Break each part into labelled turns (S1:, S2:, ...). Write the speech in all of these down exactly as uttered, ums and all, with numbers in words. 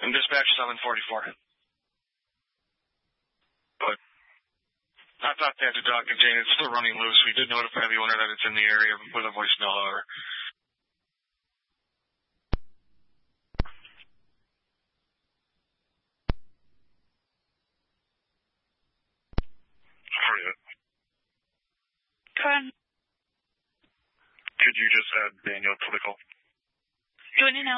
S1: And dispatch seven forty-four. But I thought they had to dog contain. It's still running loose. We did notify the owner that it's in the area with a voicemail, however.
S2: Con.
S1: Could you just add Daniel to the call?
S2: Doing it now.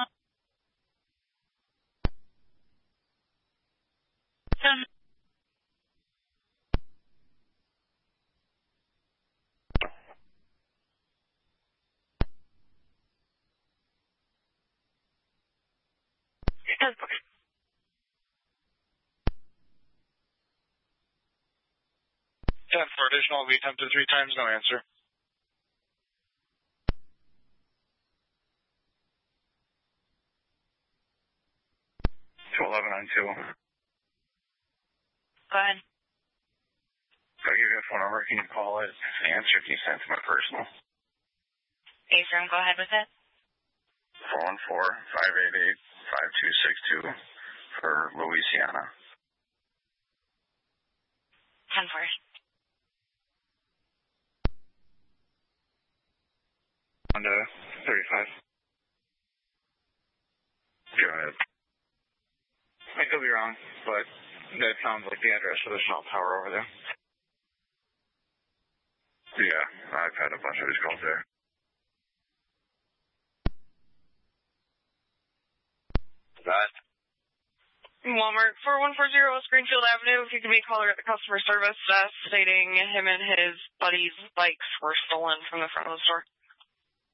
S2: Con.
S1: ten for additional. We attempted three times, no answer. two eleven on two.
S2: Go ahead.
S1: I'll give you a phone number. Can you call it? The answer can you send to my personal?
S2: Ephraim, go ahead with it.
S1: four one four, five eight eight, five two six two for Louisiana.
S2: ten four.
S1: On to thirty-five. Go ahead. I could be wrong, but that sounds like the address for the cell tower over there. Yeah, I've had a bunch of these calls there. That.
S3: Walmart, four one four zero West Greenfield Avenue. If you could be a caller at the customer service desk stating him and his buddy's bikes were stolen from the front of the store.